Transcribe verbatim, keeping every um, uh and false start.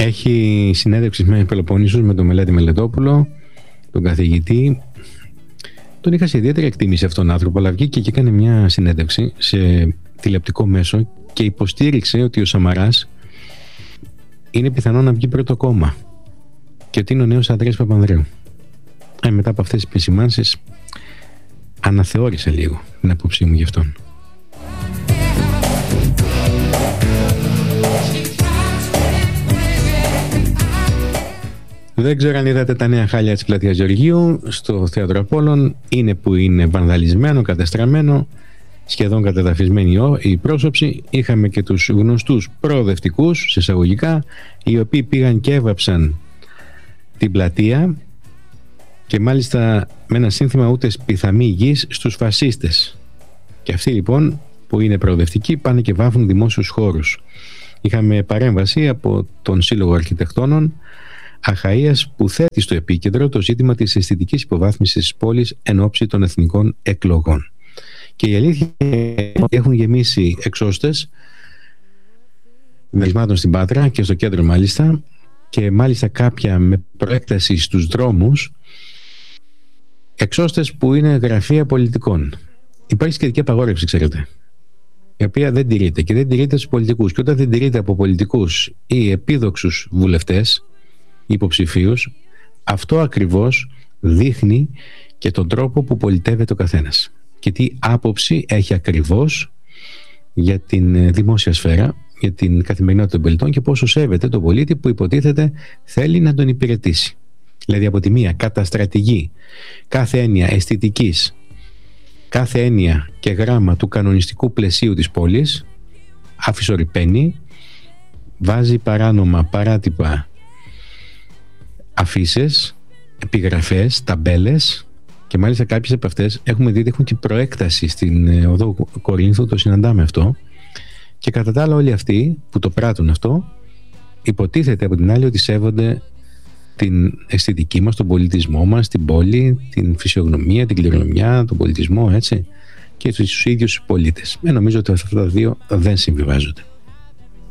Έχει συνέντευξη με Πελοποννήσους με τον Μελέτη Μελετόπουλο, τον καθηγητή. Τον είχα σε ιδιαίτερη εκτίμηση αυτόν τον άνθρωπο, αλλά βγήκε και έκανε μια συνέντευξη σε τηλεοπτικό μέσο και υποστήριξε ότι ο Σαμαράς είναι πιθανό να βγει πρώτο κόμμα και ότι είναι ο νέος Ανδρέας Παπανδρέου. Ε, μετά από αυτές τις επισημάνσεις αναθεώρησε λίγο την άποψή μου γι' αυτόν. Δεν ξέρω αν είδατε τα νέα χάλια της πλατείας Γεωργίου στο Θέατρο Απόλλων. Είναι που είναι βανδαλισμένο, κατεστραμμένο, σχεδόν κατεδαφισμένη η πρόσωψη. Είχαμε και τους γνωστούς προοδευτικούς, σε εισαγωγικά, οι οποίοι πήγαν και έβαψαν την πλατεία και μάλιστα με ένα σύνθημα ούτε σπιθαμή γης στους φασίστες. Και αυτοί λοιπόν που είναι προοδευτικοί πάνε και βάφουν δημόσιους χώρους. Είχαμε παρέμβαση από τον Σύλλογο Αρχιτεκτόνων Αχαΐας που θέτει στο επίκεντρο το ζήτημα της αισθητικής υποβάθμισης της πόλης εν ώψη των εθνικών εκλογών. Και η αλήθεια είναι ότι έχουν γεμίσει εξώστες δεσμάτων στην Πάτρα και στο κέντρο μάλιστα, και μάλιστα κάποια με προέκταση στους δρόμους, εξώστες που είναι γραφεία πολιτικών. Υπάρχει σχετική απαγόρευση, ξέρετε, η οποία δεν τηρείται και δεν τηρείται στους πολιτικούς. Και όταν δεν τηρείται από πολιτικούς ή επίδοξους βουλευτές, υποψηφίους, αυτό ακριβώς δείχνει και τον τρόπο που πολιτεύεται ο καθένας και τι άποψη έχει ακριβώς για την δημόσια σφαίρα, για την καθημερινότητα των πολιτών και πόσο σέβεται τον πολίτη που υποτίθεται θέλει να τον υπηρετήσει. Δηλαδή από τη μία καταστρατηγεί κάθε έννοια αισθητικής, κάθε έννοια και γράμμα του κανονιστικού πλαισίου της πόλης, αφισορυπαίνει, βάζει παράνομα, παράτυπα αφίσες, επιγραφές, ταμπέλες, και μάλιστα κάποιες από αυτές έχουμε δει ότι έχουν και προέκταση στην οδό Κορίνθου, το συναντάμε αυτό, και κατά τα άλλα όλοι αυτοί που το πράττουν αυτό υποτίθεται από την άλλη ότι σέβονται την αισθητική μας, τον πολιτισμό μας, την πόλη, την φυσιογνωμία, την κληρονομιά, τον πολιτισμό, έτσι, και τους ίδιους πολίτες. Ε, νομίζω ότι αυτά τα δύο δεν συμβιβάζονται.